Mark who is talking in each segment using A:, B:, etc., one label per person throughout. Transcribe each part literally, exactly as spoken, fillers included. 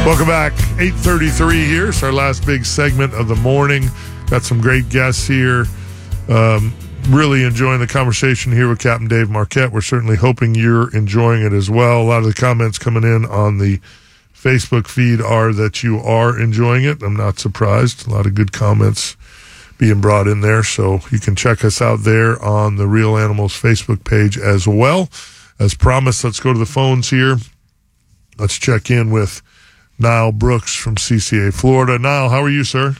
A: Welcome back. eight thirty-three here. It's our last big segment of the morning. Got some great guests here. Um, really enjoying the conversation here with Captain Dave Marquette. We're certainly hoping you're enjoying it as well. A lot of the comments coming in on the Facebook feed are that you are enjoying it. I'm not surprised. A lot of good comments being brought in there. So you can check us out there on the Real Animals Facebook page as well. As promised, let's go to the phones here. Let's check in with Niall Brooks from C C A Florida. Niall, how are you, sir?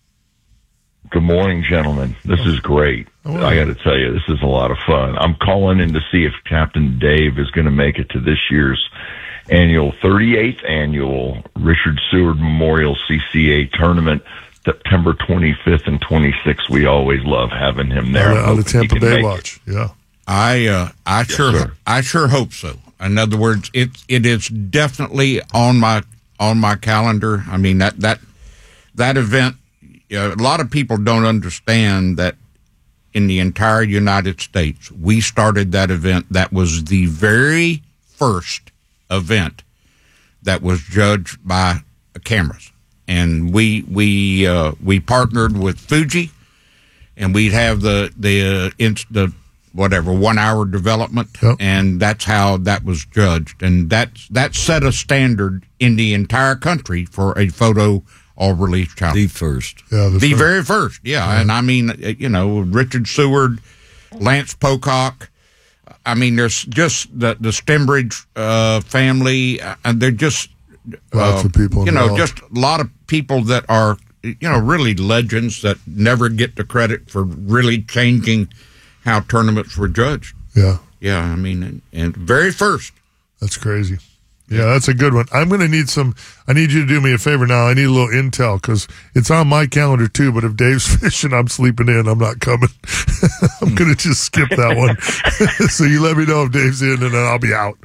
B: Good morning, gentlemen. This is great. Oh, I got to tell you, this is a lot of fun. I'm calling in to see if Captain Dave is going to make it to this year's annual thirty-eighth annual Richard Seward Memorial C C A tournament, September twenty-fifth and twenty-sixth. We always love having him there.
A: On the Tampa Bay Watch, yeah.
C: I uh, I
B: yes,
C: sure
B: sir.
C: I sure hope so. In other words, it it is definitely on my on my calendar. I mean that that that event. You know, a lot of people don't understand that in the entire United States, we started that event. That was the very first event that was judged by cameras, and we we uh, we partnered with Fuji, and we'd have the the uh, inst- the whatever one hour development,
A: yep.
C: and that's how that was judged, and that that set a standard in the entire country for a photo or release challenge.
D: The first,
A: yeah, the,
C: the
A: first.
C: very first, yeah. yeah. And I mean, you know, Richard Seward, Lance Pocock. I mean, there's just the the Stembridge uh, family, and they're just
A: lots
C: uh,
A: of people.
C: You know,
A: involved.
C: just a lot of people that are, you know, really legends that never get the credit for really changing how tournaments were judged.
A: Yeah,
C: yeah. I mean, and, and very first.
A: That's crazy. Yeah, that's a good one. I'm going to need some, I need you to do me a favor now. I need a little intel because it's on my calendar too, but if Dave's fishing, I'm sleeping in. I'm not coming. I'm going to just skip that one. So you let me know if Dave's in and then I'll be out.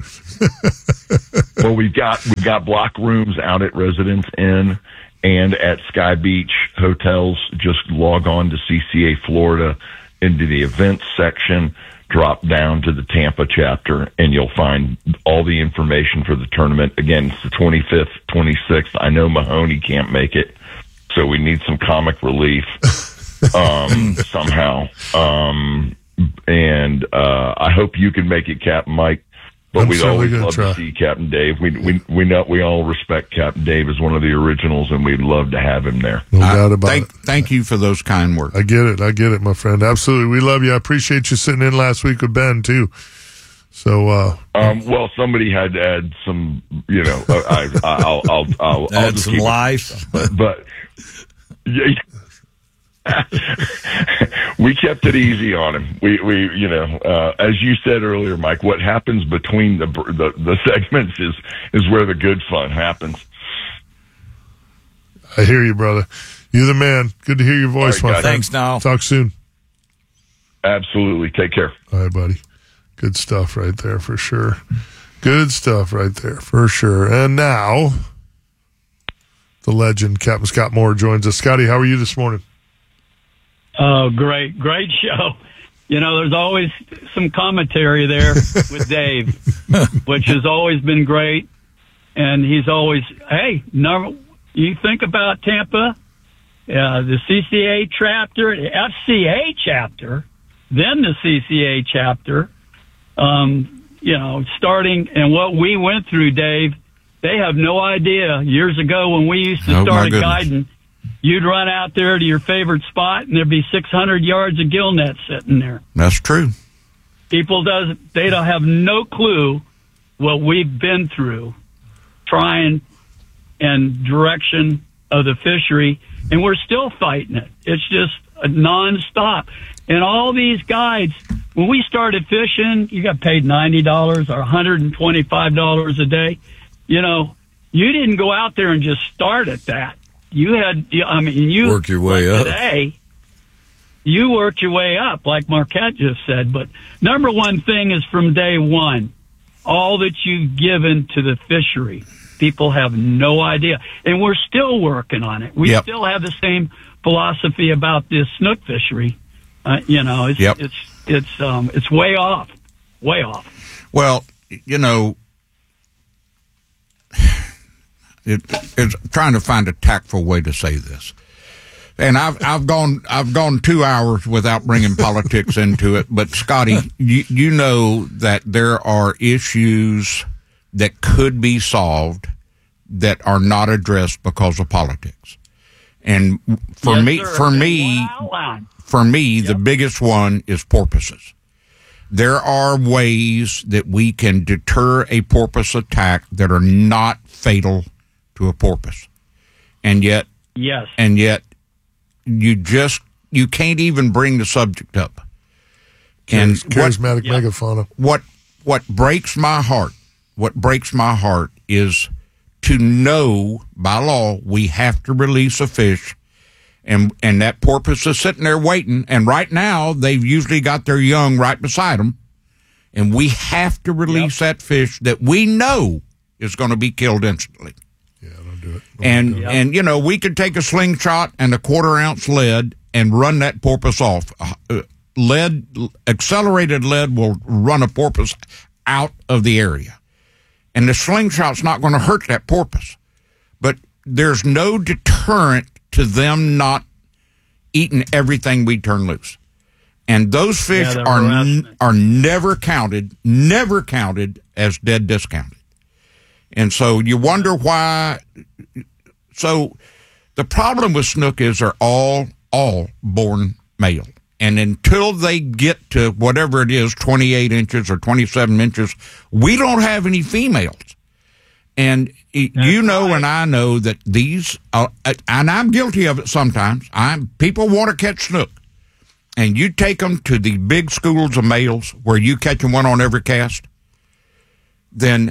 B: Well, we've got, we've got block rooms out at Residence Inn and at Sky Beach Hotels. Just log on to C C A Florida into the events section. Drop down to the Tampa chapter, and you'll find all the information for the tournament. Again, it's the twenty-fifth, twenty-sixth. I know Mahoney can't make it, so we need some comic relief um, somehow. Um, and uh, I hope you can make it, Captain Mike. But
A: I'm
B: we'd always
A: gonna
B: love
A: try.
B: to see Captain Dave. We we we know we all respect Captain Dave as one of the originals, and we'd love to have him there.
A: No doubt about
C: thank,
A: it.
C: Thank you for those kind words.
A: I get it. I get it, my friend. Absolutely. We love you. I appreciate you sitting in last week with Ben, too. So, uh,
B: um, well, somebody had to add some, you know, I, I, I'll, I'll, I'll, I'll
D: add
B: just
D: some
B: keep
D: life.
B: It, but yeah, we kept it easy on him. We, we, you know, uh, as you said earlier, Mike, what happens between the, the, the segments is, is where the good fun happens.
A: I hear you, brother. You're the man. Good to hear your voice,
B: All right,
A: my
B: guys.
A: friend.
D: Thanks, Niall.
A: Talk soon.
B: Absolutely. Take care.
A: All right, buddy. Good stuff right there for sure. Good stuff right there for sure. And now, the legend, Captain Scott Moore, joins us. Scotty, how are you this morning?
E: Oh, great, great show. You know, there's always some commentary there with Dave, which has always been great. And he's always, hey, number, you think about Tampa, uh, the C C A chapter, the F C A chapter, then the C C A chapter, um, you know, starting, and what we went through, Dave, they have no idea. Years ago when we used to
C: Oh,
E: start
C: my
E: a
C: goodness.
E: guiding, you'd run out there to your favorite spot, and there'd be six hundred yards of gill net sitting there.
C: That's true.
E: People does they don't have no clue what we've been through, trying and direction of the fishery, and we're still fighting it. It's just a nonstop. And all these guides, when we started fishing, you got paid ninety dollars or one hundred twenty-five dollars a day. You know, you didn't go out there and just start at that. You had, I mean, you
D: Work your way
E: like
D: up.
E: Today, you worked your way up, like Marquette just said. But number one thing is from day one, all that you've given to the fishery. People have no idea. And we're still working on it. We
C: Yep.
E: still have the same philosophy about this snook fishery. Uh, you know, it's,
C: Yep.
E: it's, it's, um, it's way off, way off.
C: Well, you know, it, it's trying to find a tactful way to say this. And I've I've gone I've gone two hours without bringing politics into it. But Scotty, you, you know that there are issues that could be solved that are not addressed because of politics. And for
E: Yes,
C: me,
E: sir.
C: for
E: And
C: me,
E: one outline.
C: for me,
E: Yep.
C: the biggest one is porpoises. There are ways that we can deter a porpoise attack that are not fatal to a porpoise, and yet,
E: Yes.
C: and yet, you just you can't even bring the subject up. And
A: Charis-
C: what,
A: charismatic
E: Yeah.
A: megafauna.
C: what what breaks my heart, what breaks my heart is to know by law we have to release a fish, and and that porpoise is sitting there waiting, and right now they've usually got their young right beside them, and we have to release that fish that we know is going to be killed instantly.
A: Yeah, don't do it. Don't
C: And
A: do it.
E: Yep.
C: and you know, we could take a slingshot and a quarter ounce lead and run that porpoise off. Uh, lead, accelerated lead will run a porpoise out of the area, and the slingshot's not going to hurt that porpoise. But there's no deterrent to them not eating everything we turn loose. And those fish
E: Yeah, they're
C: are n-
E: harassment.
C: are never counted, never counted as dead discounted. And so you wonder why. So the problem with snook is they're all, all born male. And until they get to whatever it is, twenty-eight inches or twenty-seven inches, we don't have any females. And y- you know,
E: right.
C: and I know that these, uh, and I'm guilty of it sometimes. I'm people want to catch snook, and you take them to the big schools of males where you catching one on every cast. Then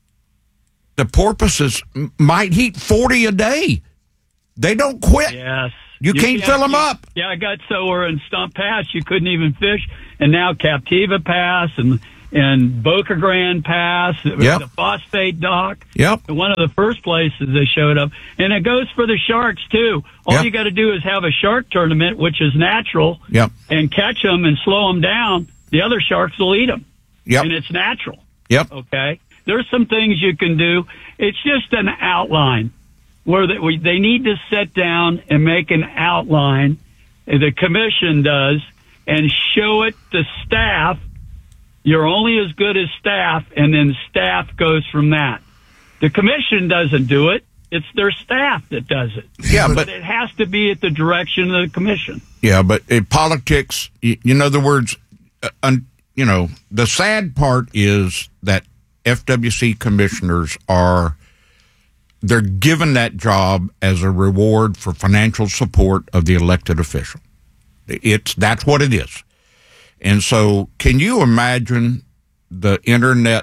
C: the porpoises m- might eat forty a day. They don't quit.
E: Yes.
C: You can't fill 'em up.
E: Yeah, I got so we're in Stump Pass, you couldn't even fish, and now Captiva Pass and and Boca Grande Pass,
C: Yep.
E: the Phosphate Dock.
C: Yep.
E: One of the first places they showed up, and it goes for the sharks too. All
C: Yep.
E: you got to do is have a shark tournament, which is natural,
C: Yep.
E: and catch them and slow them down. The other sharks will eat them,
C: Yep.
E: and it's natural.
C: Yep.
E: Okay, there's some things you can do. It's just an outline where they, we, they need to sit down and make an outline. The commission does, and show it to staff. You're only as good as staff, and then staff goes from that. The commission doesn't do it. It's their staff that does it.
C: Yeah,
E: But
C: but
E: it has to be at the direction of the commission.
C: yeah, but in politics, you, you know the words. Uh, un, you know, the sad part is that F W C commissioners are they're given that job as a reward for financial support of the elected official. It's that's what it is. And so, can you imagine the internet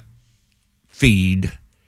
C: feed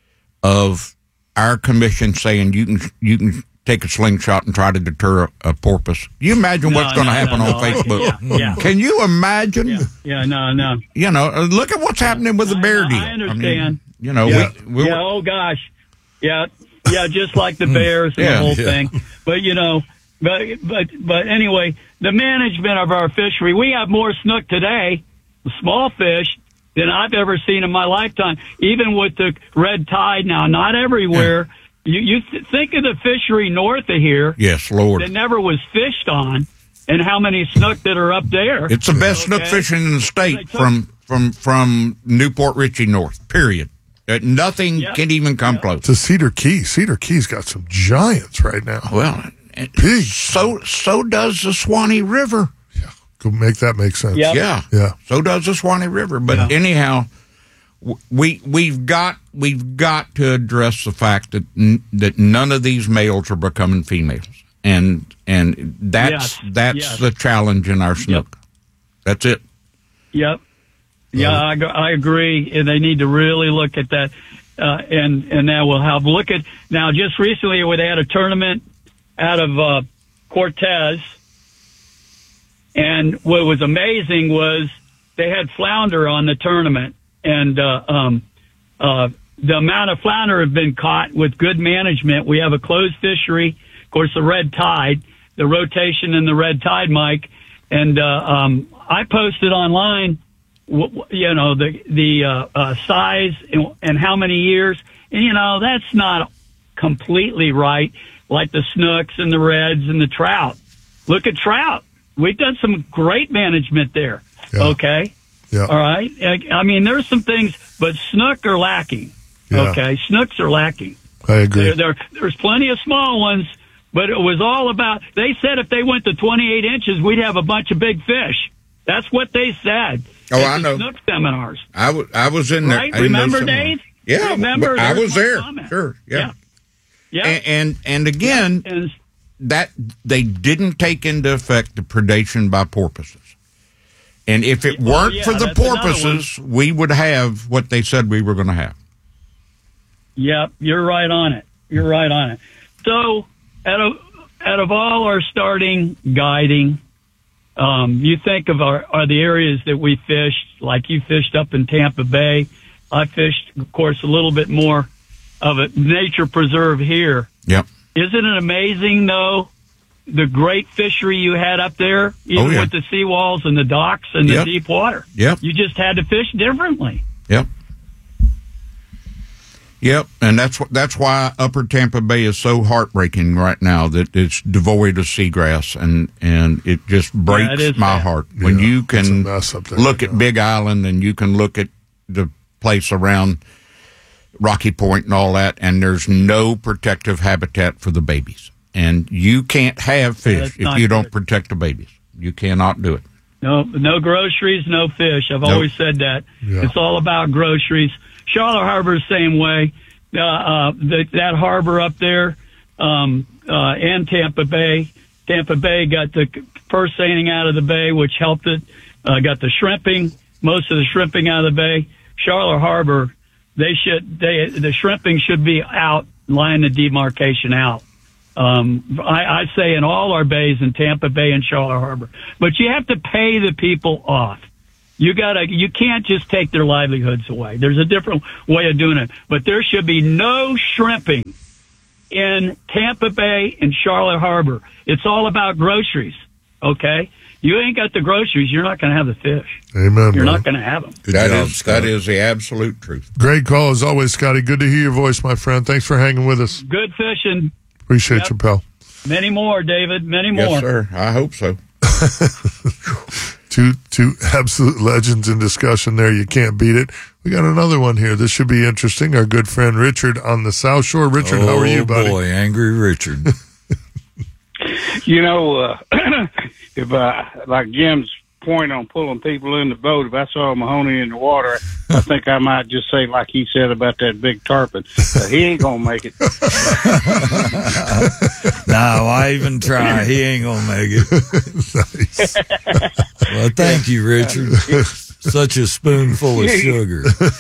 C: of our commission saying you can you can take a slingshot and try to deter a, a porpoise? You imagine
E: No,
C: what's going to
E: no,
C: happen
E: no,
C: on
E: no.
C: Facebook?
E: Yeah, yeah.
C: Can you imagine?
E: Yeah, yeah, no, no.
C: You know, uh, look at what's happening with the
E: I-
C: bear
E: I
C: deal.
E: understand.
C: mean, you know,
A: Yeah.
C: we, we
E: Yeah, oh gosh. Yeah, yeah, just like the Bears and
C: Yeah,
E: the whole
A: yeah.
E: thing. But, you know, but, but, but anyway, the management of our fishery, we have more snook today, small fish, than I've ever seen in my lifetime, even with the red tide now. Not everywhere. You, you th- think of the fishery north of here
C: yes, Lord.
E: that never was fished on, and how many snook that are up there.
C: It's the best snook
E: Okay.
C: fishing in the
E: They
C: state
E: took-
C: from from from Newport Richey north. Period. Uh, nothing
E: Yeah.
C: can even come close.
A: To Cedar Key. Cedar Key's got some giants right now.
C: Well, and
A: Big.
C: so so does the Swanee River.
A: Go make that make sense.
E: Yep.
C: Yeah,
A: Yeah.
C: so does the Swanee River. But anyhow, w- we we've got we've got to address the fact that n- that none of these males are becoming females, and and that's
E: Yes.
C: that's
E: Yes.
C: the challenge in our snook. That's it.
E: Yep. Yeah, I, go- I agree. And they need to really look at that. Uh, and, and that will help. Look at, now just recently they had a tournament out of, uh, Cortez. And what was amazing was they had flounder on the tournament. And, uh, um, uh, the amount of flounder have been caught with good management. We have a closed fishery. Of course, the red tide, the rotation in the red tide, Mike. And, uh, um, I posted online, you know, the the uh, uh, size and, and how many years, and you know that's not completely right, like the snooks and the reds and the trout. Look at trout. We've done some great management there.
A: Yeah.
E: Okay.
A: Yeah.
E: All right. I mean, there's some things, but snook are lacking.
A: Yeah.
E: Okay. Snooks are lacking.
A: I agree.
E: There, there, there's plenty of small ones, but it was all about, they said if they went to twenty-eight inches, we'd have a bunch of big fish. That's what they said.
C: Oh,
E: at
C: I
E: the
C: know.
E: Snook seminars.
C: I was I was in there.
E: Right?
C: in those
E: Remember,
C: seminars.
E: Dave?
C: Yeah,
E: Remember?
C: I
E: There's
C: was
E: my
C: there.
E: comment.
C: Sure, yeah.
E: Yeah. Yeah.
C: And, and and again,
E: And-
C: that they didn't take into effect the predation by porpoises. And if it
E: Well,
C: weren't
E: yeah,
C: for the
E: that's another
C: porpoises, we would have what they said we were going to have.
E: Yep, you're right on it. You're right on it. So, out of out of all our starting guiding, um, you think of our are the areas that we fished, like you fished up in Tampa Bay. I fished, of course, a little bit more of a nature preserve here.
C: Yep.
E: Isn't it amazing, though, the great fishery you had up there, even
C: Oh, yeah.
E: with the seawalls and the docks and the
C: Yep.
E: deep water?
C: Yep.
E: You just had to fish differently.
C: Yep. Yep, and that's what that's why Upper Tampa Bay is so heartbreaking right now. That it's devoid of seagrass, and and it just breaks
E: it is
C: my
E: sad.
C: heart when
A: Yeah,
C: you
A: it's a
C: can
A: mess up there
C: look
A: right
C: at
A: now.
C: Big Island and you can look at the place around Rocky Point and all that, and there's no protective habitat for the babies, and you can't have fish
E: that's
C: if
E: not
C: you don't
E: good.
C: protect the babies. You cannot do it.
E: No, no groceries, no fish. I've
C: Nope.
E: always said that.
A: Yeah.
E: It's all about groceries. Charlotte Harbor, same way. Uh, uh, the, that harbor up there, um, uh, and Tampa Bay. Tampa Bay got the first seining out of the bay, which helped it. Uh, got the shrimping, most of the shrimping out of the bay. Charlotte Harbor, they should, they, the shrimping should be out, line the demarcation out. Um, I, I say in all our bays in Tampa Bay and Charlotte Harbor, but you have to pay the people off. You gotta, you can't just take their livelihoods away. There's a different way of doing it, but there should be no shrimping in Tampa Bay and Charlotte Harbor. It's all about groceries. Okay. You ain't got the groceries. You're not going to have the fish.
A: Amen.
E: You're
A: brother.
E: not going to have them.
C: That
D: job,
C: is
D: Scott.
C: that is the absolute truth.
A: Great call as always, Scotty. Good to hear your voice, my friend. Thanks for hanging with us.
E: Good fishing.
A: Appreciate
E: Yep.
A: you, pal.
E: Many more, David. Many more.
C: Yes, sir. I hope so.
A: Two two absolute legends in discussion there. You can't beat it. We got another one here. This should be interesting. Our good friend Richard on the South Shore. Richard, how are you, buddy?
D: Oh, boy, Angry Richard.
F: You know, uh, if uh, like Jim's point on pulling people in the boat, if I saw Mahoney in the water, I think I might just say like he said about that big tarpon. Uh, he ain't gonna make it.
D: No, why even try? He ain't gonna make it.
A: Nice.
D: Well, thank you, Richard. Such a spoonful of sugar.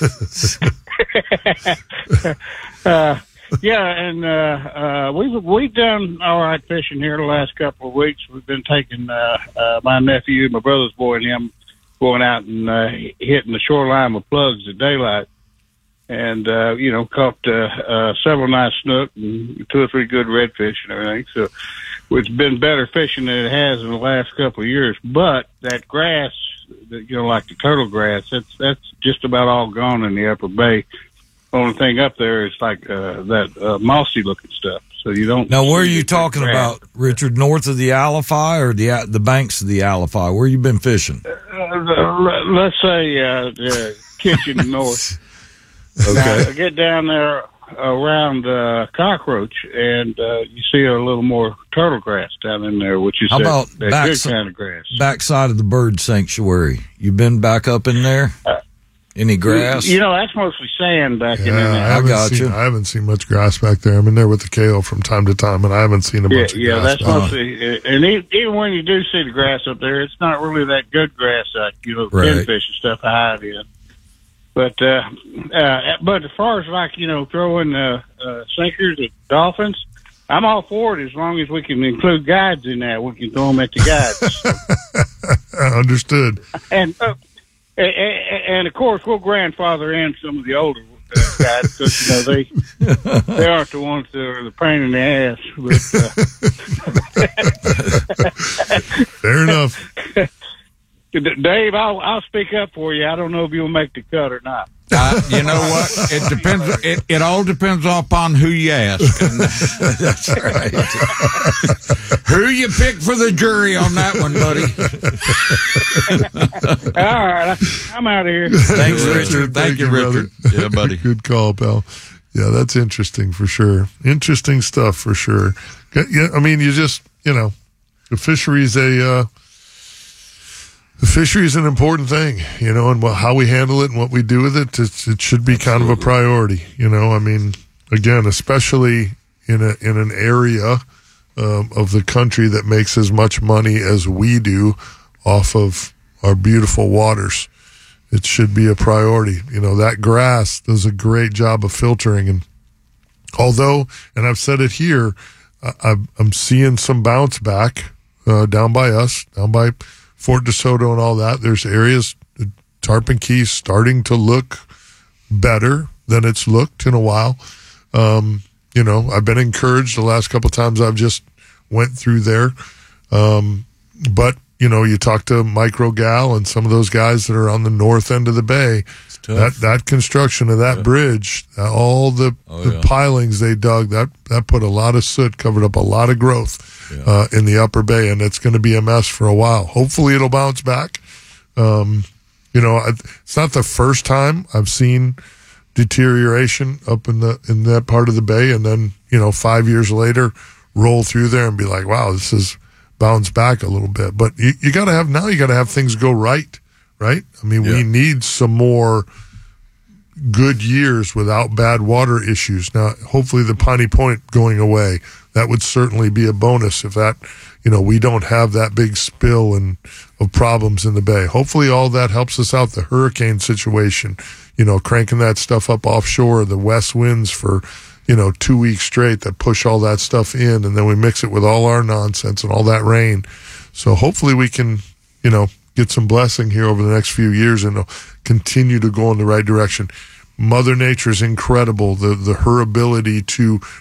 F: uh, yeah, and uh, uh, we've we've done all right fishing here the last couple of weeks. We've been taking uh, uh, my nephew, my brother's boy, and him going out and uh, hitting the shoreline with plugs at daylight, and uh, you know caught uh, uh, several nice snook and two or three good redfish and everything. So it's been better fishing than it has in the last couple of years. But that grass, that, you know, like the turtle grass, that's that's just about all gone in the Upper Bay. Only thing up there is like uh, that uh, mossy looking stuff. So you don't.
D: Now, where are
F: see
D: you
F: that
D: talking
F: grass.
D: about, Richard? North of the Alafai or the the banks of the Alafai? Where you been fishing?
F: Uh, let's say uh, the Kitchen North.
D: Okay.
F: Now, get down there around uh, Cockroach, and uh, you see a little more turtle grass down in there, which is
D: How
F: that,
D: about
F: that
D: back
F: good
D: si-
F: kind of grass.
D: Backside of the bird sanctuary. You been back up in there? Any grass?
F: You know, that's mostly sand back in
A: Yeah, I
F: there.
A: haven't
D: got
A: seen
D: you.
A: I haven't seen much grass back there. I'm in there with the K O from time to time, and I haven't seen a
F: Yeah,
A: bunch of
F: yeah,
A: grass.
F: that's
A: back there.
F: mostly, and even, even when you do see the grass up there, it's not really that good grass, like, you know,
D: Right.
F: pinfish and stuff hide in. But, uh, uh, but as far as like, you know, throwing, uh, uh, sinkers at dolphins, I'm all for it as long as we can include guides in that. We can throw them at the guides.
A: Understood.
F: and, uh, and, and of course, we'll grandfather in some of the older uh, guys because, you know, they, they aren't the ones that are the pain in the ass. But, uh,
A: Fair enough.
F: Dave, I'll I'll speak up for you. I don't know if you'll make the cut or not.
C: Uh, you know what? It depends. It, it all depends upon who you ask. And
D: That's right.
C: who you pick for the jury on that one, buddy.
F: All right, I'm out of here.
C: Thanks, Richard. Thank,
A: Thank
C: you,
A: you, brother.
C: Richard. Yeah, buddy.
A: Good call, pal. Yeah, that's interesting for sure. Interesting stuff for sure. Yeah, I mean, you just, you know, the fishery's a, uh, the fishery is an important thing, you know, and what, how we handle it and what we do with it, it's, it should be Absolutely. kind of a priority, you know. I mean, again, especially in a in an area um, of the country that makes as much money as we do off of our beautiful waters, it should be a priority. You know, that grass does a great job of filtering, and although, and I've said it here, I, I'm seeing some bounce back uh, down by us, down by Fort DeSoto and all that. There's areas, Tarpon Key's starting to look better than it's looked in a while. Um, you know, I've been encouraged the last couple of times I've just went through there. Um, but, you know, you talk to Micro Gal and some of those guys that are on the north end of the bay, that, that construction of that yeah. bridge, uh, all the, oh, the yeah. pilings they dug, that, that put a lot of soot, covered up a lot of growth. Yeah. Uh, in the upper bay, and it's going to be a mess for a while. Hopefully it'll bounce back. Um, you know, it's not the first time I've seen deterioration up in the in that part of the bay, and then, you know, five years later roll through there and be like, wow, this has bounced back a little bit. But you, you got to have, now you got to have things go right, right? I mean, yeah. we need some more good years without bad water issues. Now, hopefully the Piney Point going away, that would certainly be a bonus if that, you know, we don't have that big spill and of problems in the bay. Hopefully all that helps us out. The hurricane situation, you know, cranking that stuff up offshore, the west winds for, you know, two weeks straight that push all that stuff in, and then we mix it with all our nonsense and all that rain. So hopefully we can, you know, get some blessing here over the next few years and continue to go in the right direction. Mother Nature is incredible. The, the her ability to